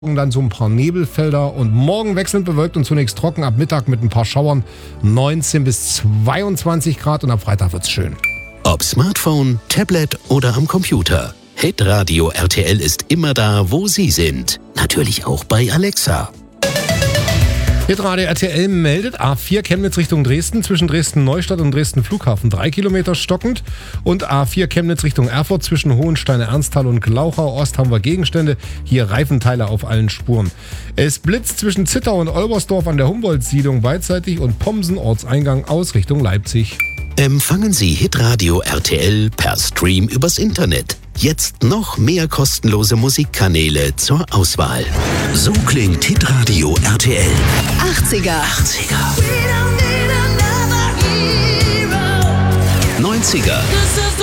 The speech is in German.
Dann so ein paar Nebelfelder und morgen wechselnd bewölkt und zunächst trocken, ab Mittag mit ein paar Schauern 19 bis 22 Grad und ab Freitag wird's schön. Ob Smartphone, Tablet oder am Computer. Hitradio RTL ist immer da, wo Sie sind. Natürlich auch bei Alexa. Hitradio RTL meldet A4 Chemnitz Richtung Dresden, zwischen Dresden-Neustadt und Dresden-Flughafen 3 Kilometer stockend. Und A4 Chemnitz Richtung Erfurt, zwischen Hohensteine-Ernsthal und Glauchau Ost haben wir Gegenstände. Hier Reifenteile auf allen Spuren. Es blitzt zwischen Zittau und Olbersdorf an der Humboldt-Siedlung beidseitig und Pomsen Ortseingang aus Richtung Leipzig. Empfangen Sie Hitradio RTL per Stream übers Internet. Jetzt noch mehr kostenlose Musikkanäle zur Auswahl. So klingt Hitradio RTL. 80er. 90er.